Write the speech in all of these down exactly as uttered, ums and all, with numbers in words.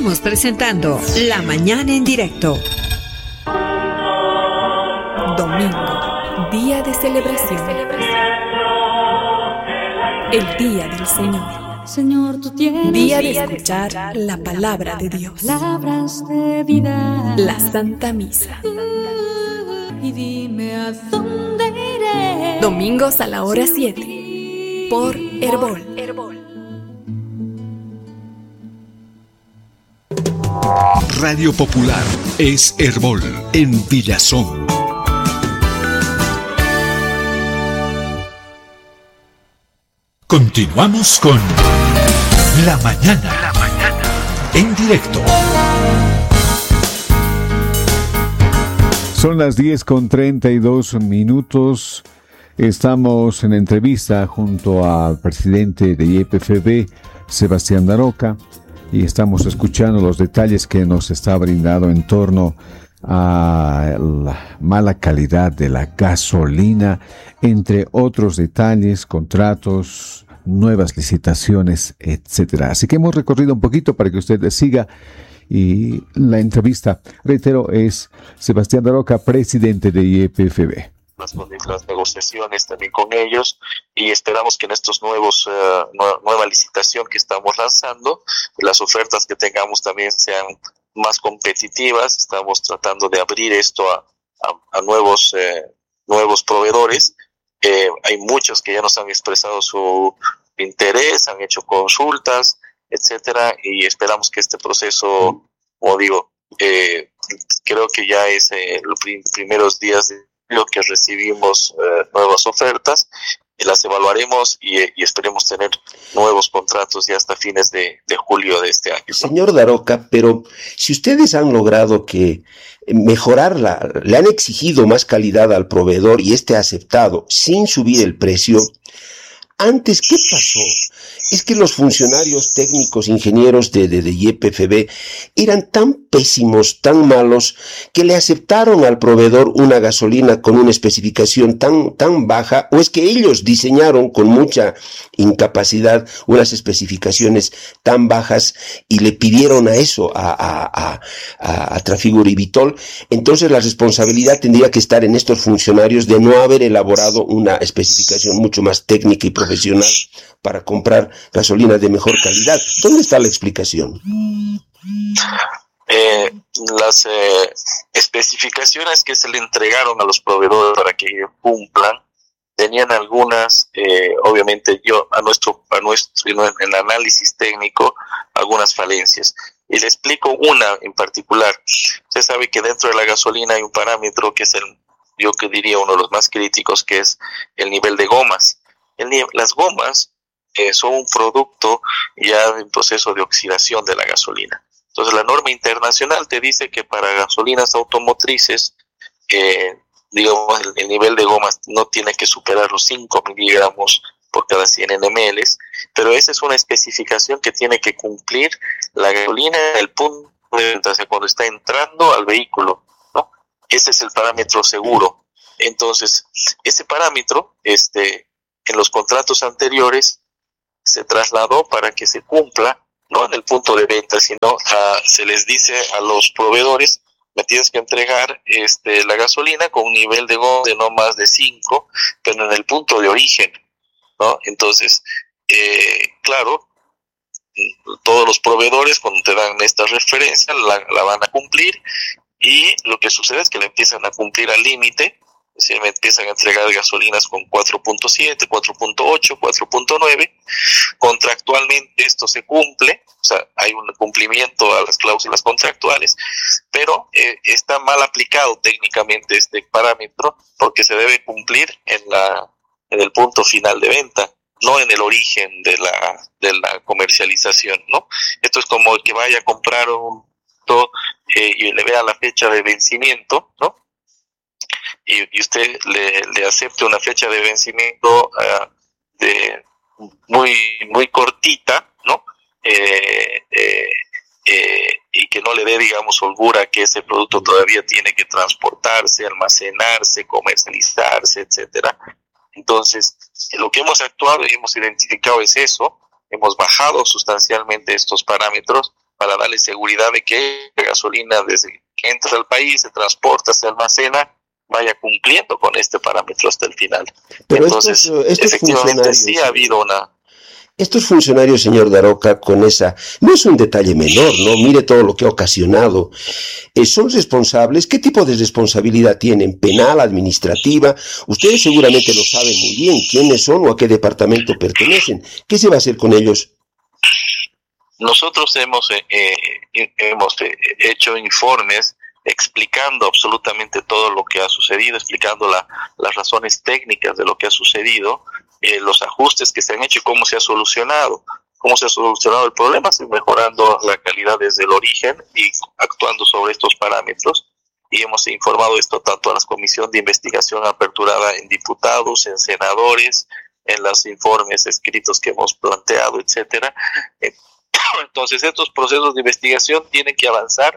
Estamos presentando La Mañana en Directo. Domingo, día de celebración. El día del Señor. Señor, tú tienes día de escuchar la palabra de Dios. Palabras de vida. La Santa Misa. Y dime a dónde iré. Domingos a la hora siete. Por Herbol. Radio Popular es Herbol en Villazón. Continuamos con La Mañana, La Mañana en directo. Son las diez con treinta y dos minutos. Estamos en entrevista junto al presidente de Y P F B, Sebastián Daroca, y estamos escuchando los detalles que nos está brindando en torno a la mala calidad de la gasolina, entre otros detalles, contratos, nuevas licitaciones, etcétera. Así que hemos recorrido un poquito para que usted le siga. Y la entrevista, reitero, es Sebastián Daroca, presidente de Y P F B. Las, las negociaciones también con ellos, y esperamos que en estos nuevos uh, nueva, nueva licitación que estamos lanzando, las ofertas que tengamos también sean más competitivas. Estamos tratando de abrir esto a, a, a nuevos eh, nuevos proveedores. Eh, hay muchos que ya nos han expresado su interés, han hecho consultas, etcétera, y esperamos que este proceso, como digo, eh, creo que ya es eh, los prim- primeros días de lo que recibimos eh, nuevas ofertas, y las evaluaremos y, y esperemos tener nuevos contratos ya hasta fines de, de julio de este año. Señor Daroca, pero si ustedes han logrado que mejorarla, le han exigido más calidad al proveedor y este ha aceptado sin subir el precio, antes, ¿qué pasó? Es que los funcionarios técnicos, ingenieros de, de, de Y P F B eran tan pésimos, tan malos, que le aceptaron al proveedor una gasolina con una especificación tan, tan baja, o es que ellos diseñaron con mucha incapacidad unas especificaciones tan bajas y le pidieron a eso, a, a, a, a, a Trafigura y Vitol. Entonces la responsabilidad tendría que estar en estos funcionarios de no haber elaborado una especificación mucho más técnica y profesional para comprar gasolina de mejor calidad. ¿Dónde está la explicación? Eh, las eh, especificaciones que se le entregaron a los proveedores para que cumplan tenían algunas, eh, obviamente yo a nuestro a nuestro en el análisis técnico, algunas falencias, y le explico una en particular. Usted sabe que dentro de la gasolina hay un parámetro que es el, yo que diría uno de los más críticos, que es el nivel de gomas. El, las gomas eh, son un producto ya en proceso de oxidación de la gasolina. Entonces la norma internacional te dice que para gasolinas automotrices, eh, digamos, el, el nivel de gomas no tiene que superar los cinco miligramos por cada cien mililitros, pero esa es una especificación que tiene que cumplir la gasolina en el punto de venta, o sea, cuando está entrando al vehículo, ¿no? Ese es el parámetro seguro. Entonces, ese parámetro, este, en los contratos anteriores se trasladó para que se cumpla, no en el punto de venta, sino a, se les dice a los proveedores: me tienes que entregar este, la gasolina con un nivel de goma de no más de cinco, pero en el punto de origen, ¿no? Entonces, eh, claro, todos los proveedores cuando te dan esta referencia la, la van a cumplir, y lo que sucede es que la empiezan a cumplir al límite. Es decir, me empiezan a entregar gasolinas con cuatro punto siete, cuatro punto ocho, cuatro punto nueve. Contractualmente esto se cumple, o sea, hay un cumplimiento a las cláusulas contractuales, pero eh, está mal aplicado técnicamente este parámetro, porque se debe cumplir en la en el punto final de venta, no en el origen de la de la comercialización, ¿no? Esto es como el que vaya a comprar un producto eh, y le vea la fecha de vencimiento, ¿no? Y, y usted le, le acepte una fecha de vencimiento uh, de muy muy cortita, ¿no? Eh, eh, eh, y que no le dé, digamos, holgura que ese producto todavía tiene que transportarse, almacenarse, comercializarse, etcétera. Entonces, lo que hemos actuado y hemos identificado es eso. Hemos bajado sustancialmente estos parámetros para darle seguridad de que la gasolina desde que entra al país, se transporta, se almacena, vaya cumpliendo con este parámetro hasta el final. Pero Entonces, estos, estos efectivamente sí ha habido una... Estos funcionarios, señor Daroca, con esa, no es un detalle menor, ¿no? Mire todo lo que ha ocasionado. Eh, ¿Son responsables? ¿Qué tipo de responsabilidad tienen? ¿Penal, administrativa? Ustedes seguramente lo saben muy bien, quiénes son o a qué departamento pertenecen. ¿Qué se va a hacer con ellos? Nosotros hemos, eh, eh, hemos eh, hecho informes explicando absolutamente todo lo que ha sucedido, explicando la, las razones técnicas de lo que ha sucedido, eh, los ajustes que se han hecho y cómo se ha solucionado. Cómo se ha solucionado el problema, sí, mejorando la calidad desde el origen y actuando sobre estos parámetros. Y hemos informado esto tanto a la comisión de investigación aperturada en diputados, en senadores, en los informes escritos que hemos planteado, etcétera. Entonces, estos procesos de investigación tienen que avanzar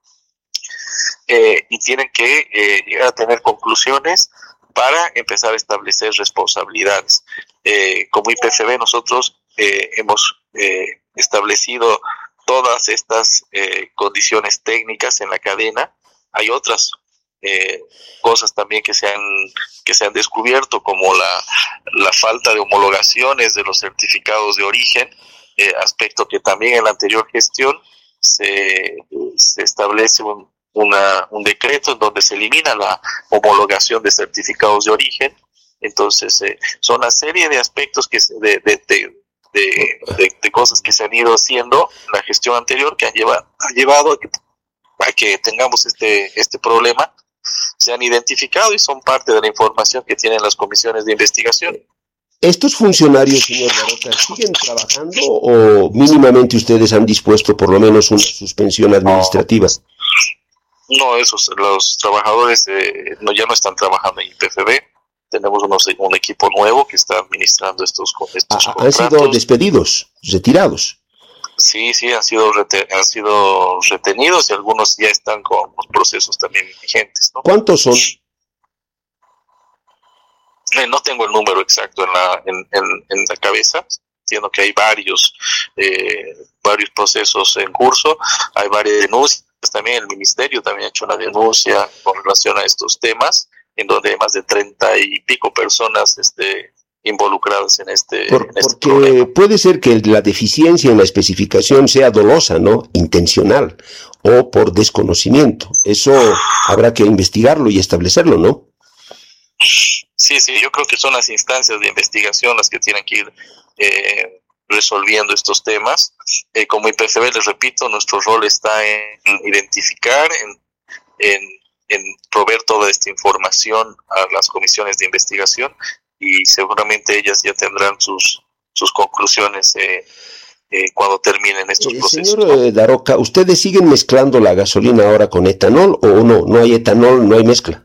eh, y tienen que eh, llegar a tener conclusiones para empezar a establecer responsabilidades. Eh, como I P F B nosotros eh, hemos eh, establecido todas estas eh, condiciones técnicas en la cadena. Hay otras eh, cosas también que se han que se han descubierto, como la, la falta de homologaciones de los certificados de origen, eh, aspecto que también en la anterior gestión se, se establece un Una, un decreto en donde se elimina la homologación de certificados de origen. Entonces eh, son una serie de aspectos que se, de, de, de, de, de, de cosas que se han ido haciendo en la gestión anterior que han llevado, ha llevado a que, a que tengamos este, este problema. Se han identificado y son parte de la información que tienen las comisiones de investigación. ¿Estos funcionarios, señor Daroca, siguen trabajando o mínimamente ustedes han dispuesto por lo menos una suspensión administrativa? No, esos, los trabajadores eh, no, ya no están trabajando en I P F B. Tenemos unos, un equipo nuevo que está administrando estos, estos ah, contratos. ¿Han sido despedidos, retirados? Sí, sí, han sido, rete, han sido retenidos y algunos ya están con los procesos también vigentes, ¿no? ¿Cuántos son? Eh, no tengo el número exacto en la, en, en, en la cabeza. Entiendo que hay varios, eh, varios procesos en curso, hay varias denuncias. También el ministerio también ha hecho una denuncia con relación a estos temas, en donde hay más de treinta y pico personas este, involucradas en este, Por, en este porque problema. Puede ser que la deficiencia en la especificación sea dolosa, ¿no? Intencional, o por desconocimiento. Eso habrá que investigarlo y establecerlo, ¿no? Sí, sí, yo creo que son las instancias de investigación las que tienen que ir eh, resolviendo estos temas. Eh, como I P F B, les repito, nuestro rol está en identificar, en, en, en proveer toda esta información a las comisiones de investigación y seguramente ellas ya tendrán sus, sus conclusiones eh, eh, cuando terminen estos eh, procesos. Señor eh, Daroca, ¿ustedes siguen mezclando la gasolina ahora con etanol o no? ¿No hay etanol, no hay mezcla?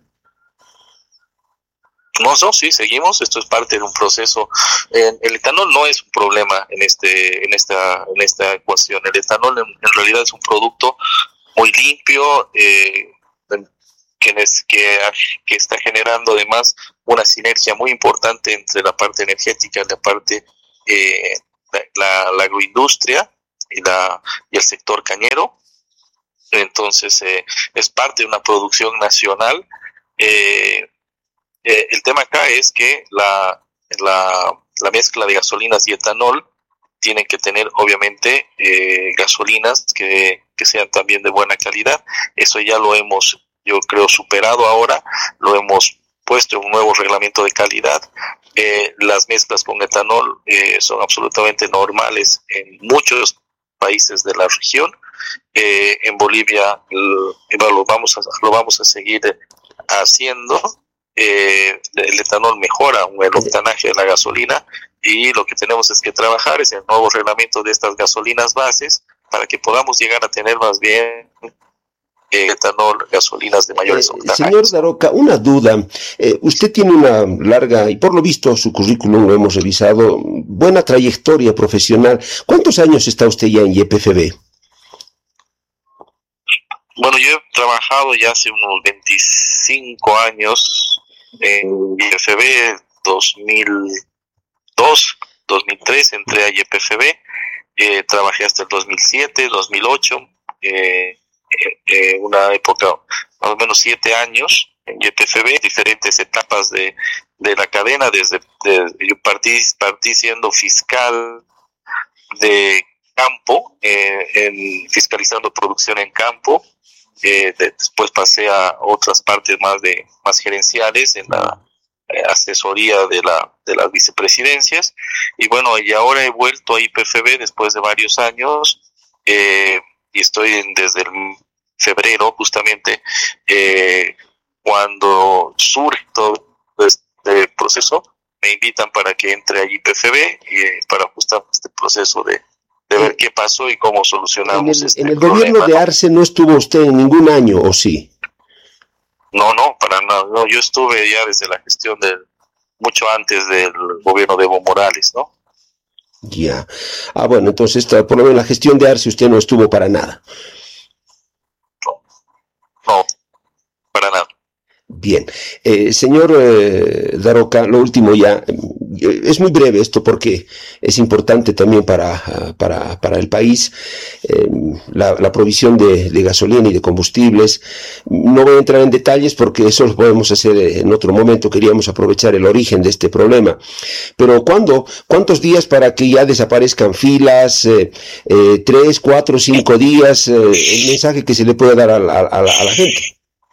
No, no, sí, seguimos. Esto es parte de un proceso. Eh, el etanol no es un problema en este, en esta, en esta ecuación. El etanol en, en realidad es un producto muy limpio, eh, que, es, que, que está generando además una sinergia muy importante entre la parte energética y la parte eh, la, la agroindustria y la y el sector cañero. Entonces eh, es parte de una producción nacional. Eh, Eh, el tema acá es que la, la, la mezcla de gasolinas y etanol tienen que tener obviamente eh, gasolinas que, que sean también de buena calidad. Eso ya lo hemos, yo creo, superado ahora, lo hemos puesto en un nuevo reglamento de calidad. Eh, las mezclas con etanol eh, son absolutamente normales en muchos países de la región. Eh, en Bolivia lo, lo, vamos a, lo vamos a seguir haciendo. Eh, el etanol mejora el octanaje de la gasolina y lo que tenemos es que trabajar es el nuevo reglamento de estas gasolinas bases para que podamos llegar a tener más bien eh, etanol, gasolinas de mayores eh, octanajes. Señor Daroca, una duda. Eh, usted tiene una larga, y por lo visto su currículum lo hemos revisado, buena trayectoria profesional. ¿Cuántos años está usted ya en Y P F B? Bueno, yo he trabajado ya hace unos veinticinco años en Y P F B. Dos mil dos, dos mil tres entré a Y P F B eh, trabajé hasta el dos mil siete, dos mil ocho, eh, eh, eh, una época más o menos siete años en Y P F B, diferentes etapas de, de la cadena, desde de, yo partí, partí siendo fiscal de campo, eh, en, fiscalizando producción en campo, eh, de, después pasé a otras partes más de más gerenciales en la eh, asesoría de la de las vicepresidencias, y bueno, y ahora he vuelto a Y P F B después de varios años, eh, y estoy en, desde el febrero justamente, eh, cuando surge todo este proceso, me invitan para que entre a Y P F B y eh, para ajustar este proceso de, de ver qué pasó y cómo solucionamos en el, este en el problema, gobierno de ¿no? Arce no estuvo usted en ningún año, ¿o sí? No, no, para nada. No, yo estuve ya desde la gestión del, mucho antes del gobierno de Evo Morales, ¿no? Ya. Ah, bueno, entonces esta, por lo menos la gestión de Arce usted no estuvo para nada. No, no para nada. Bien, eh, señor eh, Daroca, lo último ya, eh, es muy breve esto porque es importante también para, para, para el país, eh, la, la provisión de, de gasolina y de combustibles. No voy a entrar en detalles porque eso lo podemos hacer en otro momento, queríamos aprovechar el origen de este problema. Pero ¿cuándo? ¿Cuántos días para que ya desaparezcan filas? Eh, eh, ¿Tres, cuatro, cinco días? Eh, el mensaje que se le puede dar a, a, a, la, a la gente.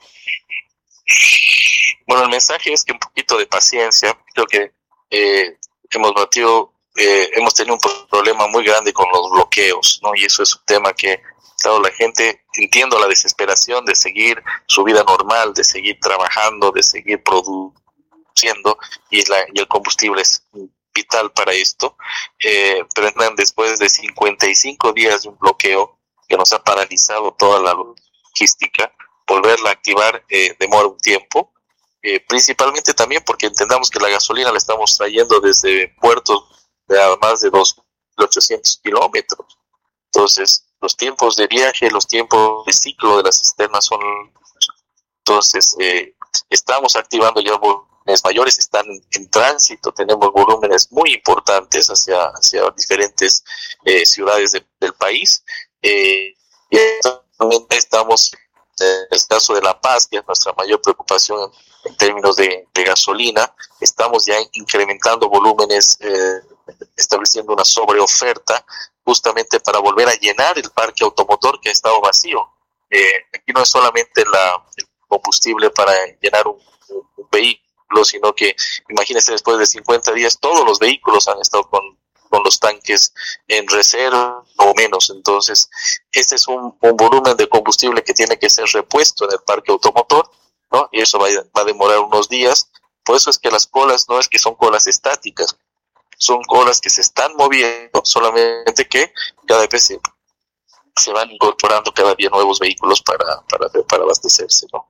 Bueno, el mensaje es que un poquito de paciencia. Creo que eh, hemos batido, eh, hemos tenido un problema muy grande con los bloqueos, ¿no? Y eso es un tema que, claro, la gente, entiendo la desesperación de seguir su vida normal, de seguir trabajando, de seguir produciendo, y, la, y el combustible es vital para esto. Eh, pero después de cincuenta y cinco días de un bloqueo que nos ha paralizado toda la logística, volverla a activar eh, demora un tiempo, eh, principalmente también porque entendamos que la gasolina la estamos trayendo desde puertos de a más de dos mil ochocientos kilómetros. Entonces, los tiempos de viaje, los tiempos de ciclo de las cisternas son... Entonces, eh, estamos activando ya volúmenes mayores, están en, en tránsito, tenemos volúmenes muy importantes hacia, hacia diferentes eh, ciudades de, del país. Eh, y también estamos... En el caso de La Paz, que es nuestra mayor preocupación en, en términos de, de gasolina, estamos ya incrementando volúmenes, eh, estableciendo una sobreoferta justamente para volver a llenar el parque automotor que ha estado vacío. Eh, aquí no es solamente la, el combustible para llenar un, un, un vehículo, sino que imagínense, después de cincuenta días todos los vehículos han estado con con los tanques en reserva o menos. Entonces, este es un, un volumen de combustible que tiene que ser repuesto en el parque automotor, ¿no? Y eso va, va a demorar unos días. Por eso es que las colas no es que son colas estáticas, son colas que se están moviendo, solamente que cada vez se, se van incorporando cada día nuevos vehículos para, para, para abastecerse, ¿no?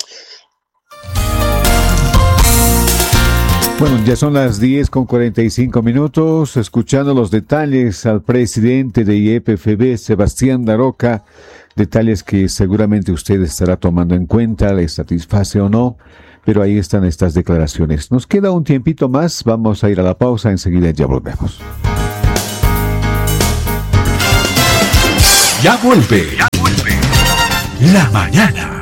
Bueno, ya son las diez con cuarenta y cinco minutos, escuchando los detalles al presidente de Y P F B, Sebastián Daroca, detalles que seguramente usted estará tomando en cuenta, le satisface o no, pero ahí están estas declaraciones. Nos queda un tiempito más, vamos a ir a la pausa, enseguida ya volvemos. Ya vuelve, ya vuelve. La mañana.